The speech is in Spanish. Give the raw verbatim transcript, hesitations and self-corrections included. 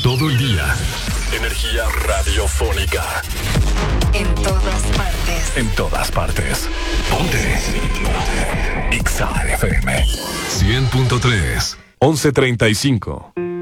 Todo el día. Energía radiofónica. En todas partes. En todas partes. Ponte. Ponte. X A F M. cien punto tres. once treinta y cinco.